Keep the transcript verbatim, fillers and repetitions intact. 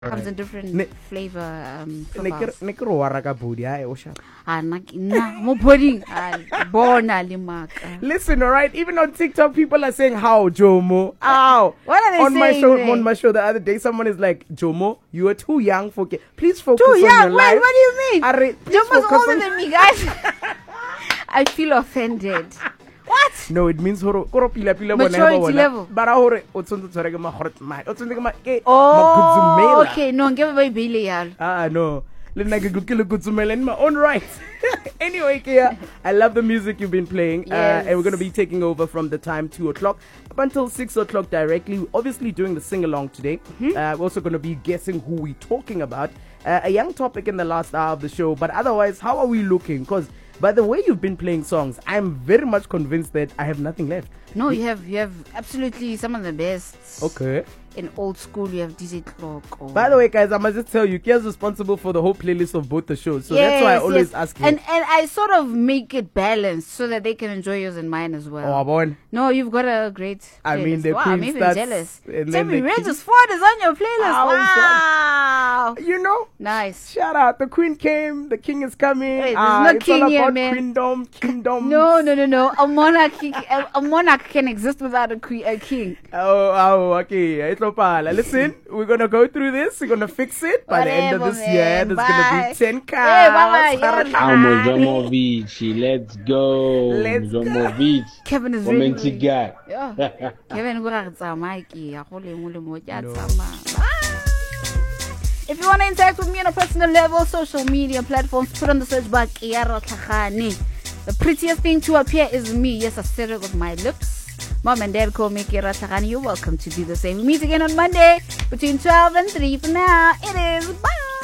comes in different Ne- flavor um, Ne profiles. ne ke re wa raka body ai o sha. Ah, na na mo pudding. Ah, bona le maka. Listen, all right. Even on TikTok, people are saying how Jomo. Ow. What are they on my saying show, there? on my show the other day, someone is like, Jomo, you are too young for. Ke-. Please focus Too on young? your Wait, life. what do you mean? Are, please Jomo's focus older on- than me, guys. I feel offended. What? No, it means horo koro pila pila bona Maturity bona. level. Bara hore o tshwantse tshware ke ma hot ma. O tshwantse ke ma ke Oh, magudzumela. okay. No, give away Billy, yalo. Ah no. Le nna ke lokile gudzumela in my own right. Anyway, Kia, I love the music you've been playing. Yes. Uh, and we're going to be taking over from the time two o'clock up until six o'clock directly. We're obviously doing the sing-along today. Mm-hmm. Uh, we're also going to be guessing who we're talking about. Uh, a young topic in the last hour of the show. But otherwise, how are we looking? Because by the way you've been playing songs, I'm very much convinced that I have nothing left. No, you have you have absolutely some of the best. Okay. In old school, you have D J Clock. Or... By the way, guys, I must just tell you, Kia's responsible for the whole playlist of both the shows. So that's why I always yes. ask you. And and I sort of make it balanced so that they can enjoy yours and mine as well. Oh, boy. No, you've got a great playlist. I mean, the wow, Queen I'm even starts jealous. and Tell then me, the Regis King- Ford is on your playlist. Oh, wow. You know? Nice. Shout out. The Queen came. The King is coming. Wait, there's Ah, no it's king all here, about man. queendom, kingdom. No, no, no, no. A monarchy, a, a monarch can exist without a, que- a king. Oh, oh, okay. It's no pala. Listen, we're going to go through this. We're going to fix it. By the end of Whatever, this year, man. there's Bye. going to be ten Hey, cars. bye-bye. Amo Zomovic, let's go. Let's go. Zomovic. Kevin is really Romantic guy. Yeah. Kevin, go ahead, Mikey. I hold him, hold him, hold him. No. Bye. If you want to interact with me on a personal level, social media platforms, put on the search bar Kiara Tlhagane. The prettiest thing to appear is me. Yes, I said it with my lips. Mom and dad call me Kiara Tlhagane. You're welcome to do the same. We meet again on Monday between twelve and three. For now, it is